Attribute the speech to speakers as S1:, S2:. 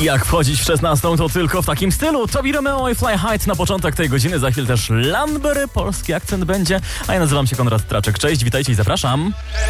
S1: Jak wchodzić w 16, to tylko w takim stylu. Tobi Romeo i Fly High na początek tej godziny. Za chwilę też Landberry, polski akcent będzie. A ja nazywam się Konrad Traczek. Cześć, witajcie i zapraszam.